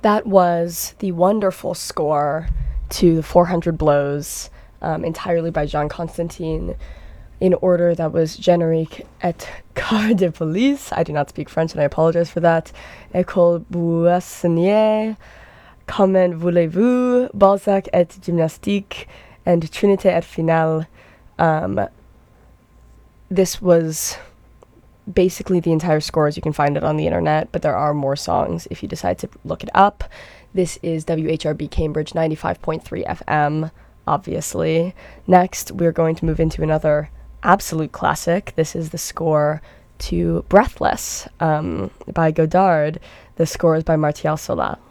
That was the wonderful score to the 400 Blows, entirely by Jean Constantine, in order that was générique et quart de police. I do not speak French and I apologize for that. École Buissonnière, Comment voulez-vous, Balzac et gymnastique, and Trinité et finale. This was basically the entire scores. You can find it on the internet, but there are more songs if you decide to look it up. This is WHRB Cambridge 95.3 FM, obviously. Next, we're going to move into another absolute classic. This is the score to Breathless by Godard. The score is by Martial Solal.